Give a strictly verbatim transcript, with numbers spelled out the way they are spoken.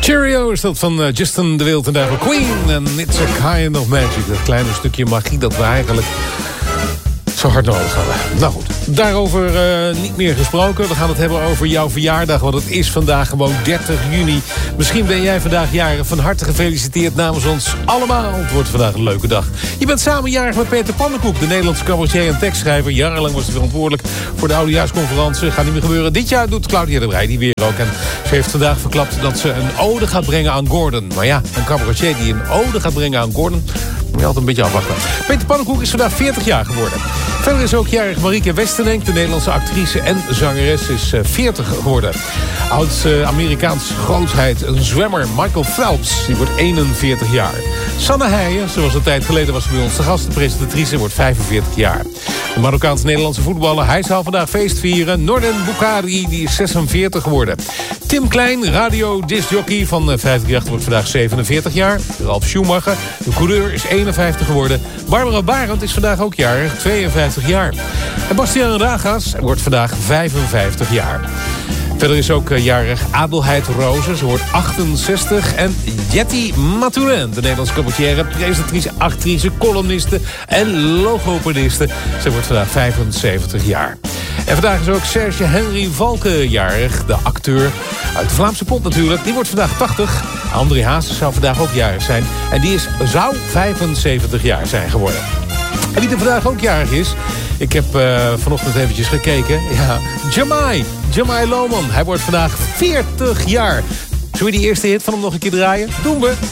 Cheerio is dat van uh, Justin de Wild en daarvoor Queen. En It's a Kind of Magic. Dat kleine stukje magie dat we eigenlijk zo hard nodig hadden. Nou goed, daarover uh, niet meer gesproken. We gaan het hebben over jouw verjaardag, want het is vandaag gewoon dertig juni. Misschien ben jij vandaag jarig. Van harte gefeliciteerd namens ons allemaal. Het wordt vandaag een leuke dag. Je bent samen jarig met Peter Pannenkoek, de Nederlandse cabaretier en tekstschrijver. Jarenlang was hij verantwoordelijk voor de oudejaarsconferentie. Gaat niet meer gebeuren. Dit jaar doet Claudia de Breij die weer ook. En ze heeft vandaag verklapt dat ze een ode gaat brengen aan Gordon. Maar ja, een cabaretier die een ode gaat brengen aan Gordon, moet je altijd een beetje afwachten. Peter Pannenkoek is vandaag veertig jaar geworden. Verder is ook jarig Marieke Westenenk, de Nederlandse actrice en zangeres, is veertig geworden. Oud-Amerikaans grootheid, een zwemmer, Michael Phelps, die wordt eenenveertig jaar. Sanne Heijen, zoals een tijd geleden was ze bij ons de gast, de presentatrice, wordt vijfenveertig jaar. De Marokkaans-Nederlandse voetballer, hij zal vandaag feest vieren. Norden Bukhari, die is zesenveertig geworden. Tim Klein, radio-discjockey van vijfendertig, wordt vandaag zevenenveertig jaar. Ralf Schumacher, de coureur, is eenenvijftig geworden. Barbara Barend is vandaag ook jarig, tweeënvijftig jaar. En Bastiaan Ragas wordt vandaag vijfenvijftig jaar. Verder is ook jarig Adelheid Rozen, ze wordt achtenzestig. En Jetty Maturin, de Nederlandse cabaretière, presentatrice, actrice, columniste en logopediste. Ze wordt vandaag vijfenzeventig jaar. En vandaag is ook Serge Henry Valken jarig, de acteur uit de Vlaamse Pot natuurlijk. Die wordt vandaag tachtig. André Hazes zou vandaag ook jarig zijn. En die is, zou vijfenzeventig jaar zijn geworden. En wie er vandaag ook jarig is, ik heb uh, vanochtend eventjes gekeken. Ja, Jamai, Jamai Lohman. Hij wordt vandaag veertig jaar. Zullen we die eerste hit van hem nog een keer draaien? Doen we.